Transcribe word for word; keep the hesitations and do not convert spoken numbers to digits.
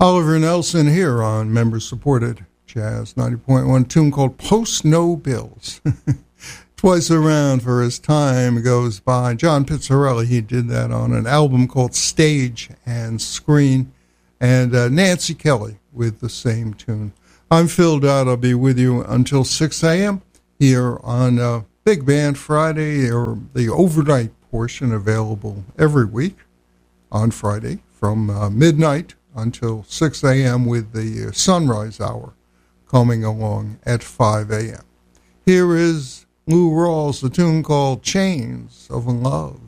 Oliver Nelson here on member-supported Jazz ninety point one, tune called Post No Bills. Twice around for as time goes by. John Pizzarelli, he did that on an album called Stage and Screen. And uh, Nancy Kelly with the same tune. I'm Phil Dodd. I'll be with you until six a.m. here on uh, Big Band Friday, or the overnight portion available every week on Friday from uh, midnight until six a.m. with the uh, sunrise hour coming along at five a.m. Here is Lou Rawls, the tune called Chains of Love.